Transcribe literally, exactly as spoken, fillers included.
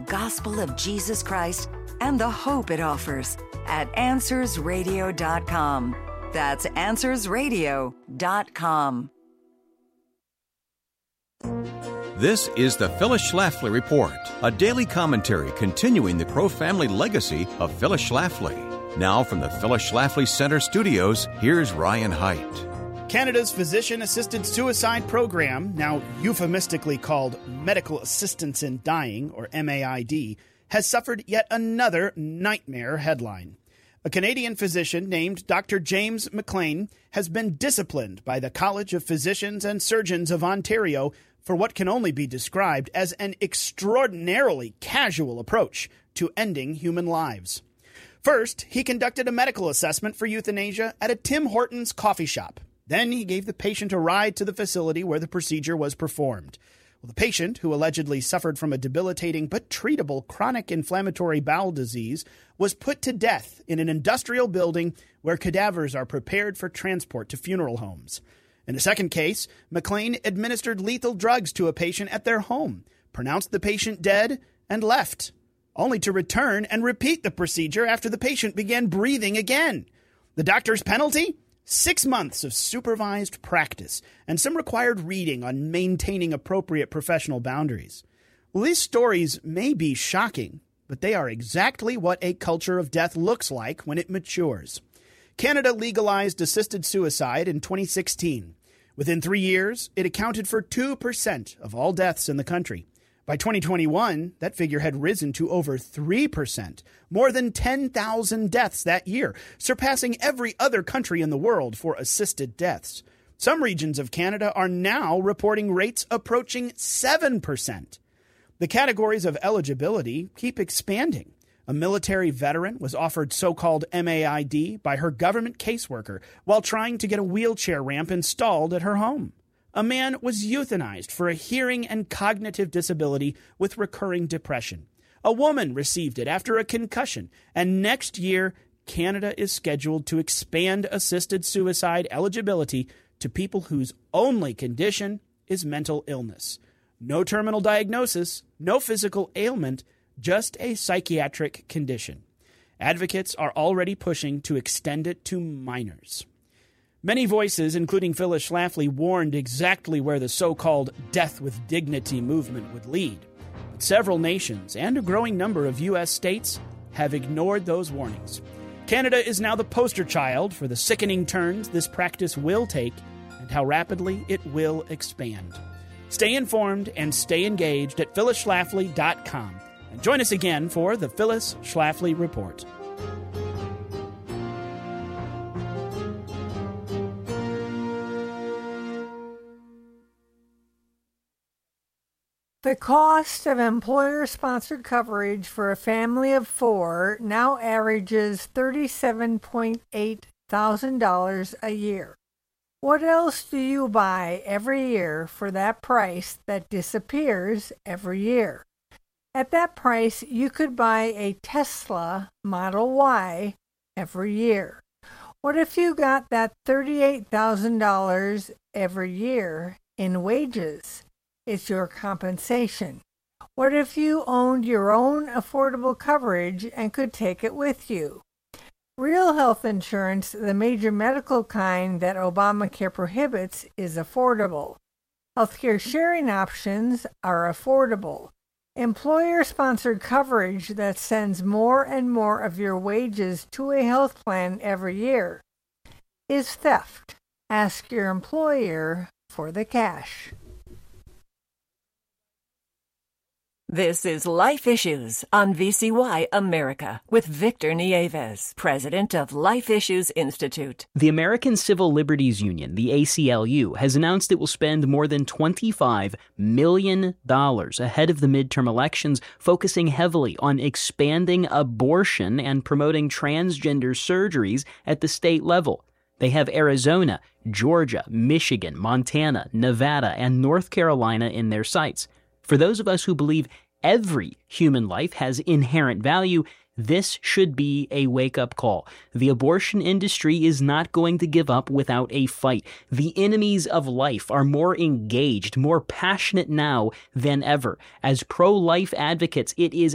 gospel of Jesus Christ and the hope it offers at answers radio dot com. That's answers radio dot com. This is the Phyllis Schlafly Report, a daily commentary continuing the Crow family legacy of Phyllis Schlafly. Now from the Phyllis Schlafly Center studios, here's Ryan Haidt. Canada's Physician-Assisted Suicide Program, now euphemistically called Medical Assistance in Dying, or M A I D, has suffered yet another nightmare headline. A Canadian physician named Doctor James McLean has been disciplined by the College of Physicians and Surgeons of Ontario for what can only be described as an extraordinarily casual approach to ending human lives. First, he conducted a medical assessment for euthanasia at a Tim Hortons coffee shop. Then he gave the patient a ride to the facility where the procedure was performed. Well, the patient, who allegedly suffered from a debilitating but treatable chronic inflammatory bowel disease, was put to death in an industrial building where cadavers are prepared for transport to funeral homes. In a second case, McLean administered lethal drugs to a patient at their home, pronounced the patient dead, and left, only to return and repeat the procedure after the patient began breathing again. The doctor's penalty? Six months of supervised practice and some required reading on maintaining appropriate professional boundaries. Well, these stories may be shocking, but they are exactly what a culture of death looks like when it matures. Canada legalized assisted suicide in twenty sixteen. Within three years, it accounted for two percent of all deaths in the country. By twenty twenty-one, that figure had risen to over three percent, more than ten thousand deaths that year, surpassing every other country in the world for assisted deaths. Some regions of Canada are now reporting rates approaching seven percent. The categories of eligibility keep expanding. A military veteran was offered so-called M A I D by her government caseworker while trying to get a wheelchair ramp installed at her home. A man was euthanized for a hearing and cognitive disability with recurring depression. A woman received it after a concussion, and next year, Canada is scheduled to expand assisted suicide eligibility to people whose only condition is mental illness. No terminal diagnosis, no physical ailment, just a psychiatric condition. Advocates are already pushing to extend it to minors. Many voices, including Phyllis Schlafly, warned exactly where the so-called death with dignity movement would lead. But several nations and a growing number of U S states have ignored those warnings. Canada is now the poster child for the sickening turns this practice will take and how rapidly it will expand. Stay informed and stay engaged at phyllis schlafly dot com. And join us again for the Phyllis Schlafly Report. The cost of employer-sponsored coverage for a family of four now averages thirty-seven thousand eight hundred dollars a year. What else do you buy every year for that price that disappears every year? At that price, you could buy a Tesla Model Y every year. What if you got that thirty-eight thousand dollars every year in wages? It's your compensation. What if you owned your own affordable coverage and could take it with you? Real health insurance, the major medical kind that Obamacare prohibits, is affordable. Healthcare sharing options are affordable. Employer-sponsored coverage that sends more and more of your wages to a health plan every year is theft. Ask your employer for the cash. This is Life Issues on V C Y America with Victor Nieves, president of Life Issues Institute. The American Civil Liberties Union, the A C L U, has announced it will spend more than twenty-five million dollars ahead of the midterm elections, focusing heavily on expanding abortion and promoting transgender surgeries at the state level. They have Arizona, Georgia, Michigan, Montana, Nevada, and North Carolina in their sights. For those of us who believe every human life has inherent value, this should be a wake-up call. The abortion industry is not going to give up without a fight. The enemies of life are more engaged, more passionate now than ever. As pro-life advocates, it is